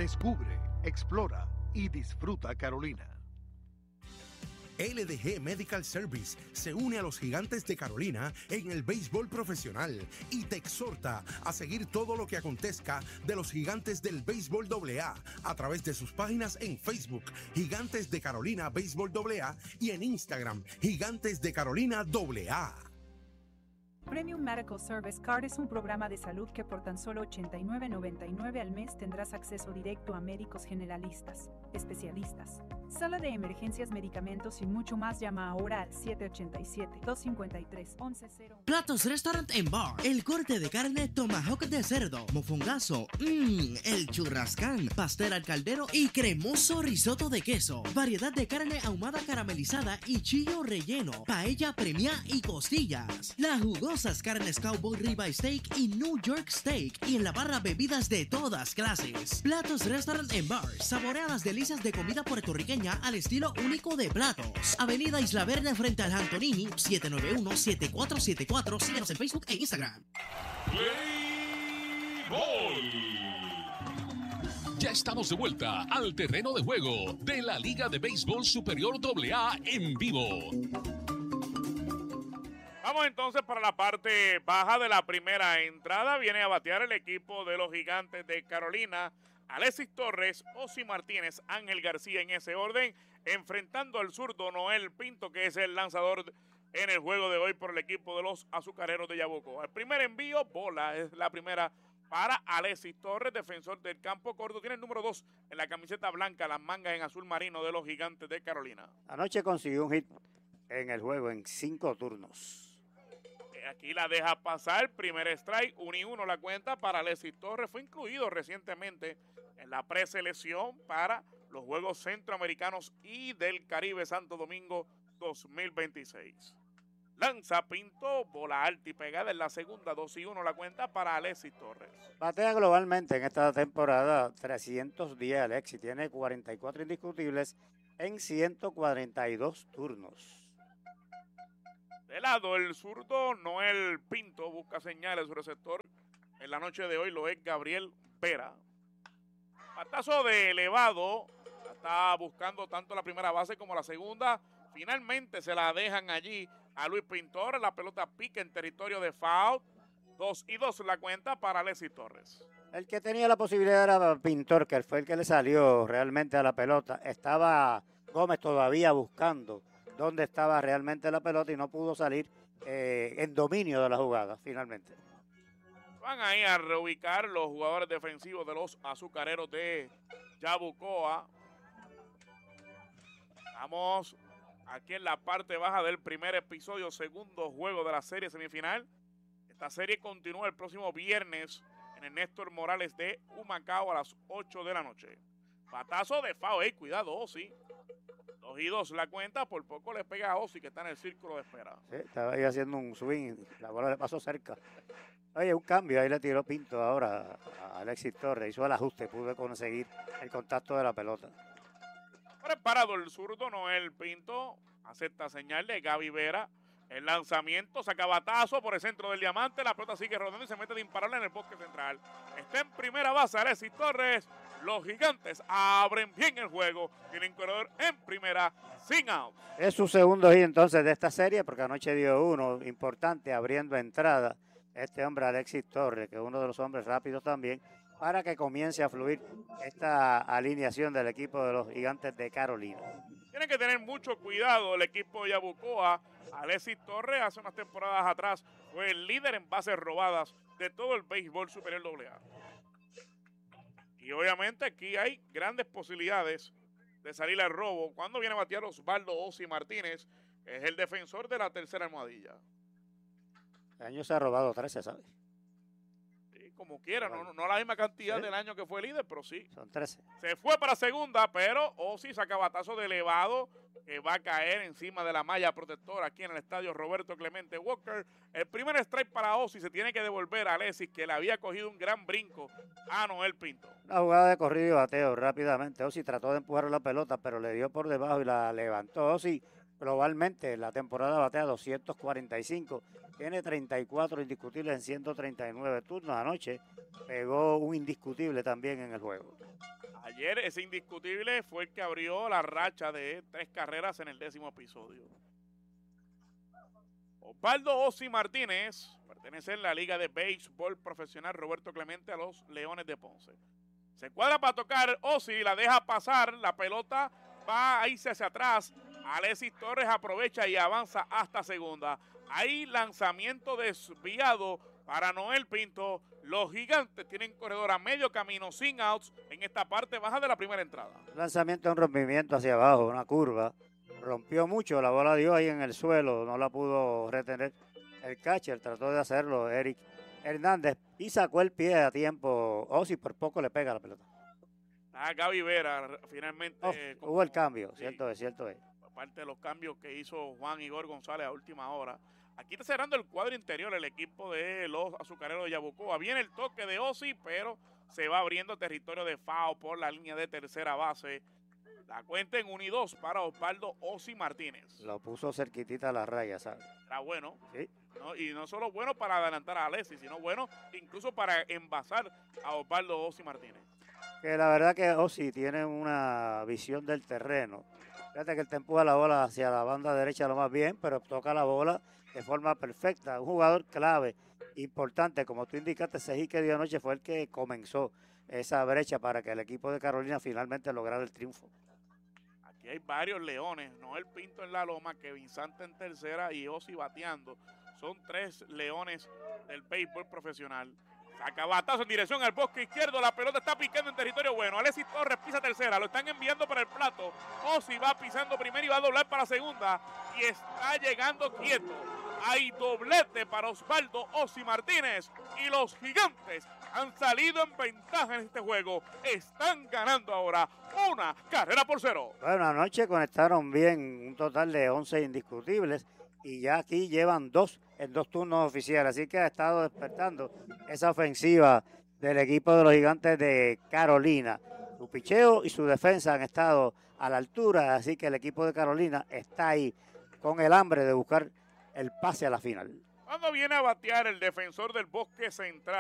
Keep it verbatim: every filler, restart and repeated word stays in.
Descubre, explora y disfruta Carolina. L D G Medical Service se une a los Gigantes de Carolina en el béisbol profesional y te exhorta a seguir todo lo que acontezca de los Gigantes del Béisbol doble A a través de sus páginas en Facebook, Gigantes de Carolina Béisbol doble A, y en Instagram, Gigantes de Carolina doble A. Premium Medical Service Card es un programa de salud que por tan solo ochenta y nueve noventa y nueve al mes tendrás acceso directo a médicos generalistas, especialistas, sala de emergencias, medicamentos y mucho más. Llama ahora al siete ocho siete, dos cinco tres, once cero. Platos Restaurant and Bar. El corte de carne tomahawk de cerdo, mofongazo, mmm, el churrascán, pastel al caldero y cremoso risotto de queso. Variedad de carne ahumada caramelizada y chillo relleno, paella premia y costillas. La jugosas carnes Cowboy Ribeye Steak y New York Steak. Y en la barra bebidas de todas clases. Platos Restaurant and Bar. Saborea las delicias de comida puertorriqueña al estilo único de Platos. Avenida Isla Verde frente al Antonini, siete nueve uno, siete cuatro siete cuatro. Síguenos en Facebook e Instagram. Play Ball. Ya estamos de vuelta al terreno de juego de la Liga de Béisbol Superior doble A en vivo. Vamos entonces para la parte baja de la primera entrada. Viene a batear el equipo de los Gigantes de Carolina. Alexis Torres, Osi Martínez, Ángel García en ese orden, enfrentando al zurdo Noel Pinto, que es el lanzador en el juego de hoy por el equipo de los Azucareros de Yabucoa. El primer envío, bola, es la primera para Alexis Torres, defensor del campo corto. Tiene el número dos en la camiseta blanca, las mangas en azul marino de los Gigantes de Carolina. Anoche consiguió un hit en el juego en cinco turnos. Aquí la deja pasar, primer strike, uno y uno la cuenta para Alexis Torres. Fue incluido recientemente en la preselección para los Juegos Centroamericanos y del Caribe Santo Domingo dos mil veintiséis. Lanza Pinto, bola alta y pegada en la segunda, dos y uno la cuenta para Alexis Torres. Batea globalmente en esta temporada trescientos diez Alexis, tiene cuarenta y cuatro indiscutibles en ciento cuarenta y dos turnos. De lado, el zurdo Noel Pinto busca señales su receptor. En la noche de hoy lo es Gabriel Vera. Patazo de elevado. Está buscando tanto la primera base como la segunda. Finalmente se la dejan allí a Luis Pintor. La pelota pica en territorio de foul. Dos y dos la cuenta para Alexis Torres. El que tenía la posibilidad era Pintor, que fue el que le salió realmente a la pelota. Estaba Gómez todavía buscando dónde estaba realmente la pelota y no pudo salir eh, en dominio de la jugada finalmente. Van ahí a reubicar los jugadores defensivos de los Azucareros de Yabucoa. Estamos aquí en la parte baja del primer episodio, segundo juego de la serie semifinal. Esta serie continúa el próximo viernes en el Néstor Morales de Humacao a las ocho de la noche. Patazo de foul, eh, cuidado, Osi. Dos y dos la cuenta, por poco le pega a Osi, que está en el círculo de espera. Sí, estaba ahí haciendo un swing, la bola le pasó cerca. Oye, un cambio, ahí le tiró Pinto ahora a Alexis Torres, hizo el ajuste, pudo conseguir el contacto de la pelota. Preparado el zurdo Noel Pinto, acepta señal de Gaby Vera. El lanzamiento, saca batazo por el centro del diamante, la pelota sigue rodando y se mete de imparable en el bosque central. Está en primera base Alexis Torres. Los Gigantes abren bien el juego. Tienen corredor en primera, sin out. Es su segundo hit entonces de esta serie, porque anoche dio uno importante abriendo entrada. Este hombre Alexis Torres, que es uno de los hombres rápidos también, para que comience a fluir esta alineación del equipo de los Gigantes de Carolina. Tienen que tener mucho cuidado el equipo de Yabucoa. Alexis Torres hace unas temporadas atrás fue el líder en bases robadas de todo el béisbol superior doble A. Y obviamente aquí hay grandes posibilidades de salir al robo. Cuando viene a batear Osvaldo Osi Martínez, que es el defensor de la tercera almohadilla. El año se ha robado trece, ¿sabes? Sí, como quiera, no, no la misma cantidad ¿Sí? del año que fue líder, pero sí. Son trece. Se fue para segunda, pero Osi saca batazo de elevado que va a caer encima de la malla protectora aquí en el estadio Roberto Clemente Walker. El primer strike para Osi, se tiene que devolver a Alexis, que le había cogido un gran brinco a Noel Pinto. Una jugada de corrido y bateo rápidamente. Osi trató de empujar la pelota, pero le dio por debajo y la levantó. Osi globalmente la temporada batea doscientos cuarenta y cinco, tiene treinta y cuatro indiscutibles en ciento treinta y nueve turnos. Anoche pegó un indiscutible también en el juego. Ayer ese indiscutible fue el que abrió la racha de tres carreras en el décimo episodio. Osvaldo Osi Martínez pertenece en la Liga de Béisbol Profesional Roberto Clemente a los Leones de Ponce. Se cuadra para tocar, Osi la deja pasar, la pelota va a irse hacia atrás. Alexis Torres aprovecha y avanza hasta segunda. Hay lanzamiento desviado para Noel Pinto. Los Gigantes tienen corredor a medio camino sin outs en esta parte baja de la primera entrada. Lanzamiento, un rompimiento hacia abajo, una curva. Rompió mucho, la bola dio ahí en el suelo, no la pudo retener el catcher, trató de hacerlo Eric Hernández y sacó el pie a tiempo. Osi por poco le pega la pelota. Ah, Gaby Vera finalmente. Oh, eh, hubo el cambio, sí, cierto es, cierto es. Aparte de los cambios que hizo Juan Igor González a última hora. Aquí está cerrando el cuadro interior el equipo de los Azucareros de Yabucoa. Viene el toque de Osi, pero se va abriendo territorio de foul por la línea de tercera base. La cuenta en uno y dos para Osvaldo Osi Martínez. Lo puso cerquitita a la raya, ¿sabes? Era bueno. Sí. ¿No? Y no solo bueno para adelantar a Alexis, sino bueno incluso para envasar a Osvaldo Osi Martínez. Que la verdad que Osi tiene una visión del terreno. Fíjate que él te empuja la bola hacia la banda derecha lo más bien, pero toca la bola de forma perfecta. Un jugador clave, importante, como tú indicaste, ese hit que dio anoche fue el que comenzó esa brecha para que el equipo de Carolina finalmente lograra el triunfo. Aquí hay varios leones, Noel Pinto en la loma, Kevin Santa en tercera y Osi bateando. Son tres leones del béisbol profesional. Saca batazo en dirección al bosque izquierdo. La pelota está picando en territorio bueno. Alexis Torres pisa tercera. Lo están enviando para el plato. Osi va pisando primero y va a doblar para segunda. Y está llegando quieto. Hay doblete para Osvaldo Osi Martínez. Y los Gigantes han salido en ventaja en este juego. Están ganando ahora una carrera por cero. Bueno, anoche conectaron bien un total de once indiscutibles. Y ya aquí llevan dos en dos turnos oficiales. Así que ha estado despertando esa ofensiva del equipo de los Gigantes de Carolina. Su picheo y su defensa han estado a la altura. Así que el equipo de Carolina está ahí con el hambre de buscar el pase a la final. Cuando viene a batear el defensor del Bosque Central.